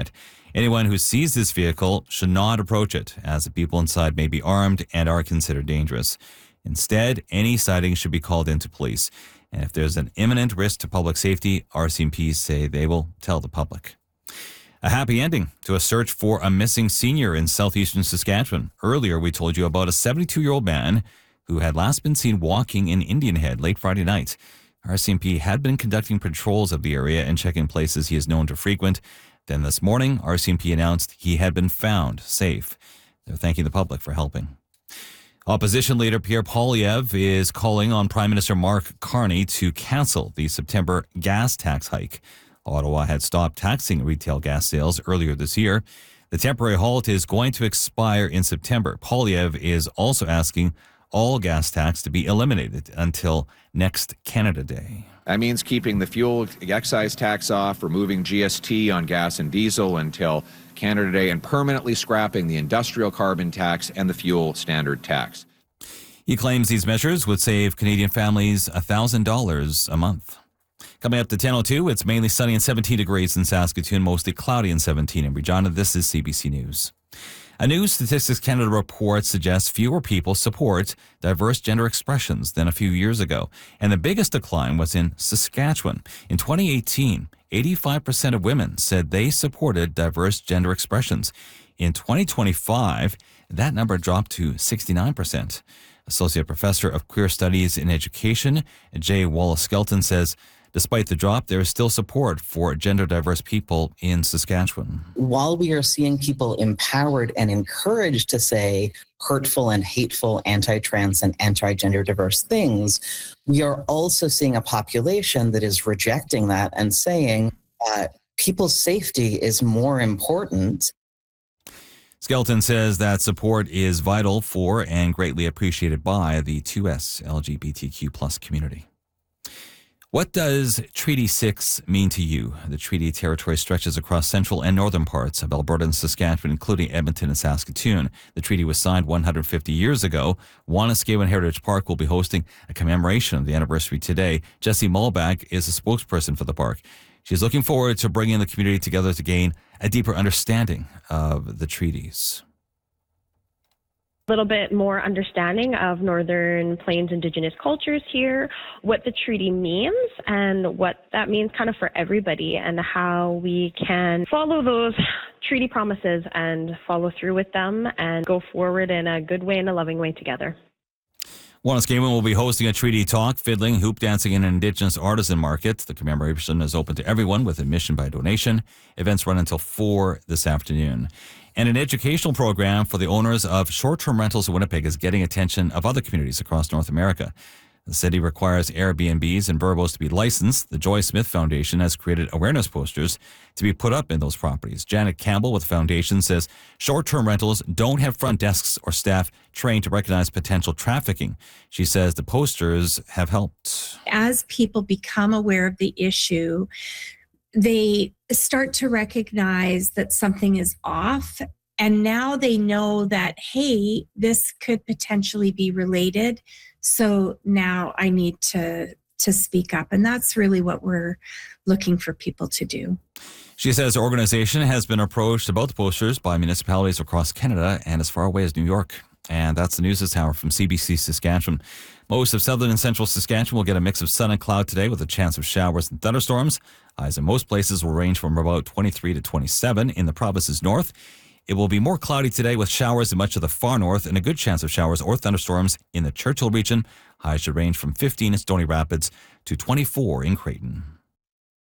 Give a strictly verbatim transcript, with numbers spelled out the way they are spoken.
inside. Anyone who sees this vehicle should not approach it, as the people inside may be armed and are considered dangerous. Instead, any sighting should be called into police. And if there's an imminent risk to public safety, R C M Ps say they will tell the public. A happy ending to a search for a missing senior in southeastern Saskatchewan. Earlier, we told you about a seventy-two-year-old man who had last been seen walking in Indian Head late Friday night. R C M P had been conducting patrols of the area and checking places he is known to frequent. Then this morning, R C M P announced he had been found safe. They're thanking the public for helping. Opposition leader Pierre Poilievre is calling on Prime Minister Mark Carney to cancel the September gas tax hike. Ottawa had stopped taxing retail gas sales earlier this year. The temporary halt is going to expire in September. Poilievre is also asking all gas tax to be eliminated until next Canada Day. That means keeping the fuel excise tax off, removing G S T on gas and diesel until Canada Day, and permanently scrapping the industrial carbon tax and the fuel standard tax. He claims these measures would save Canadian families one thousand dollars a month. Coming up to ten oh two, it's mainly sunny and seventeen degrees in Saskatoon, mostly cloudy and seventeen in Regina. This is C B C News. A new Statistics Canada report suggests fewer people support diverse gender expressions than a few years ago, and the biggest decline was in Saskatchewan. In twenty eighteen, eighty-five percent of women said they supported diverse gender expressions. In twenty twenty-five, that number dropped to sixty-nine percent. Associate Professor of Queer Studies in Education, Jay Wallace-Skelton, says despite the drop, there is still support for gender-diverse people in Saskatchewan. While we are seeing people empowered and encouraged to say hurtful and hateful anti-trans and anti-gender diverse things, we are also seeing a population that is rejecting that and saying that people's safety is more important. Skelton says that support is vital for and greatly appreciated by the two S L G B T Q plus community. What does Treaty six mean to you? The treaty territory stretches across central and northern parts of Alberta and Saskatchewan, including Edmonton and Saskatoon. The treaty was signed one hundred fifty years ago. Wanuskewin Heritage Park will be hosting a commemoration of the anniversary today. Jessie Mulbach is a spokesperson for the park. She's looking forward to bringing the community together to gain a deeper understanding of the treaties. A little bit more understanding of Northern Plains Indigenous cultures here, what the treaty means and what that means kind of for everybody, and how we can follow those treaty promises and follow through with them and go forward in a good way and a loving way together. Wanuskewin will be hosting a treaty talk, fiddling, hoop dancing, and an Indigenous artisan market. The commemoration is open to everyone with admission by donation. Events run until four this afternoon. And an educational program for the owners of short-term rentals in Winnipeg is getting attention of other communities across North America. The city requires Airbnbs and Vurbos to be licensed. The Joy Smith Foundation has created awareness posters to be put up in those properties. Janet Campbell with the foundation says short-term rentals don't have front desks or staff trained to recognize potential trafficking. She says the posters have helped. As people become aware of the issue, they start to recognize that something is off. And now they know that, hey, this could potentially be related. So now I need to, to speak up. And that's really what we're looking for people to do. She says her organization has been approached about the posters by municipalities across Canada and as far away as New York. And that's the news this hour from C B C Saskatchewan. Most of southern and central Saskatchewan will get a mix of sun and cloud today with a chance of showers and thunderstorms. Highs in most places will range from about twenty-three to twenty-seven in the province's north. It will be more cloudy today with showers in much of the far north and a good chance of showers or thunderstorms in the Churchill region. Highs should range from fifteen in Stony Rapids to twenty-four in Creighton.